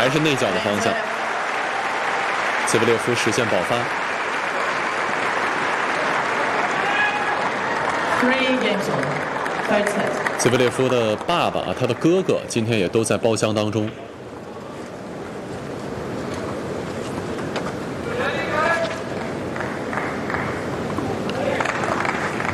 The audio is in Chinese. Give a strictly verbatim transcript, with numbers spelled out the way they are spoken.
还是内角的方向。兹维列夫实现保发。兹维列夫的爸爸啊，他的哥哥今天也都在包厢当中。